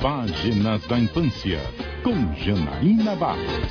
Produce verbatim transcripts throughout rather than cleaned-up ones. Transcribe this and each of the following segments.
Páginas da Infância, com Janaína Barros.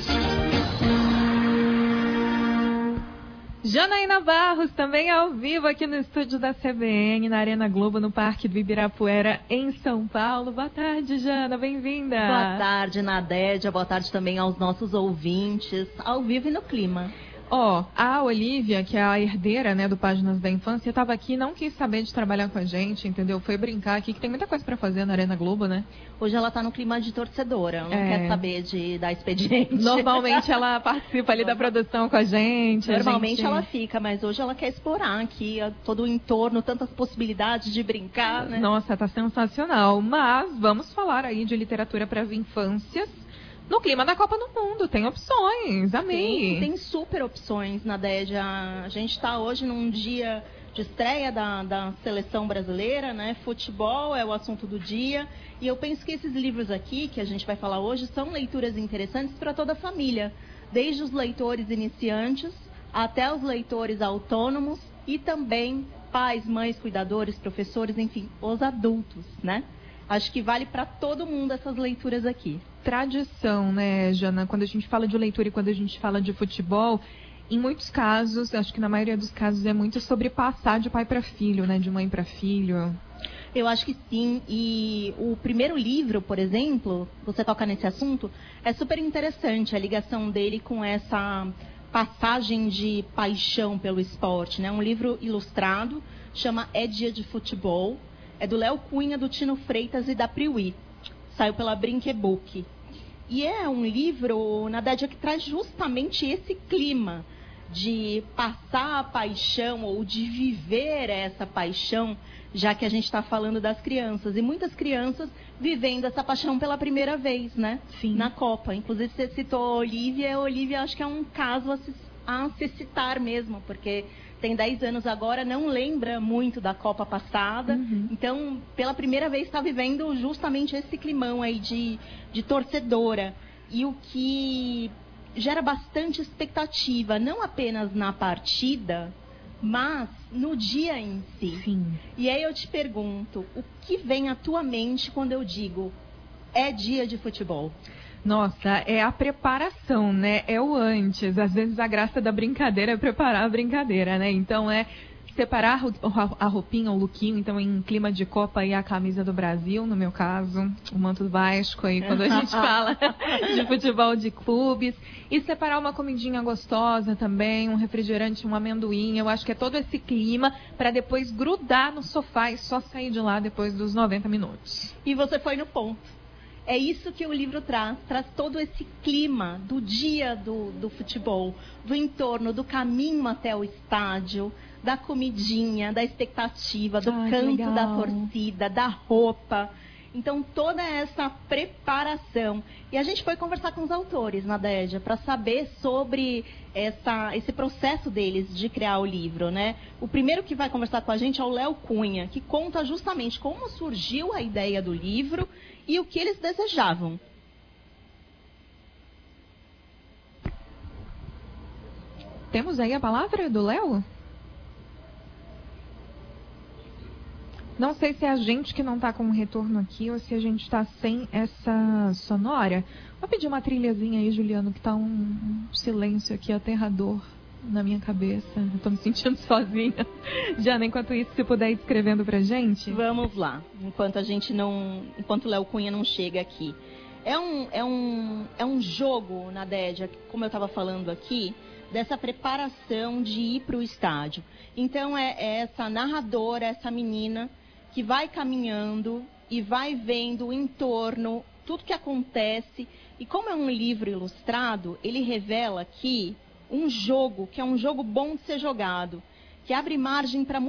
Janaína Barros, também ao vivo aqui no estúdio da C B N, na Arena Globo, no Parque do Ibirapuera, em São Paulo. Boa tarde, Jana, bem-vinda. Boa tarde, Nadédia, boa tarde também aos nossos ouvintes, ao vivo e no clima. Ó, oh, a Olivia, que é a herdeira, né, do Páginas da Infância, estava aqui e não quis saber de trabalhar com a gente, entendeu? Foi brincar aqui, que tem muita coisa para fazer na Arena Globo, né? Hoje ela tá no clima de torcedora, não é... quer saber de dar expediente. Normalmente ela participa ali da produção com a gente. Normalmente a gente... ela fica, mas hoje ela quer explorar aqui todo o entorno, tantas possibilidades de brincar, né? Nossa, tá sensacional. Mas vamos falar aí de literatura para as infâncias. No clima da Copa do Mundo, tem opções, amei. Sim, tem super opções, Nadédia. A gente está hoje num dia de estreia da, da seleção brasileira, né? Futebol é o assunto do dia. E eu penso que esses livros aqui, que a gente vai falar hoje, são leituras interessantes para toda a família. Desde os leitores iniciantes até os leitores autônomos e também pais, mães, cuidadores, professores, enfim, os adultos, né? Acho que vale para todo mundo essas leituras aqui. Tradição, né, Jana? Quando a gente fala de leitura e quando a gente fala de futebol, em muitos casos, acho que na maioria dos casos é muito sobre passar de pai para filho, né? De mãe para filho. Eu acho que sim. E o primeiro livro, por exemplo, você toca nesse assunto, é super interessante a ligação dele com essa passagem de paixão pelo esporte, né? Um livro ilustrado, chama É Dia de Futebol. É do Léo Cunha, do Tino Freitas e da Priuí. Saiu pela Brinquebook. E é um livro, na verdade, que traz justamente esse clima de passar a paixão ou de viver essa paixão, já que a gente está falando das crianças. E muitas crianças vivendo essa paixão pela primeira vez, né? Sim. Na Copa. Inclusive, você citou a Olivia. A Olivia, acho que é um caso a se, a se citar mesmo, porque tem dez anos agora, não lembra muito da Copa passada. Uhum. Então, pela primeira vez, está vivendo justamente esse climão aí de, de torcedora. E o que gera bastante expectativa, não apenas na partida, mas no dia em si. Sim. E aí eu te pergunto, o que vem à tua mente quando eu digo é dia de futebol? Nossa, é a preparação, né? É o antes. Às vezes a graça da brincadeira é preparar a brincadeira, né? Então é separar a roupinha, o lookinho, então em clima de Copa e a camisa do Brasil, no meu caso, o manto do Vasco aí, quando a gente fala de futebol de clubes. E separar uma comidinha gostosa também, um refrigerante, um amendoim. Eu acho que é todo esse clima para depois grudar no sofá e só sair de lá depois dos noventa minutos. E você foi no ponto. É isso que o livro traz, traz todo esse clima do dia do, do futebol, do entorno, do caminho até o estádio, da comidinha, da expectativa, do Ai, canto da torcida, da roupa. Então, toda essa preparação. E a gente foi conversar com os autores, Nadédia, para saber sobre essa, esse processo deles de criar o livro, né? O primeiro que vai conversar com a gente é o Léo Cunha, que conta justamente como surgiu a ideia do livro e o que eles desejavam. Temos aí a palavra do Léo? Não sei se é a gente que não está com um retorno aqui ou se a gente está sem essa sonora. Vou pedir uma trilhazinha aí, Juliano, que está um, um silêncio aqui aterrador na minha cabeça. Estou me sentindo sozinha. Jana, enquanto isso, se puder ir escrevendo pra gente. Vamos lá, enquanto a gente não, enquanto o Léo Cunha não chega aqui. É um, é um, é um jogo, Nadédia, como eu estava falando aqui, dessa preparação de ir para o estádio. Então é, é essa narradora, essa menina que vai caminhando e vai vendo o entorno, tudo que acontece. E como é um livro ilustrado, ele revela aqui um jogo, que é um jogo bom de ser jogado, que abre margem para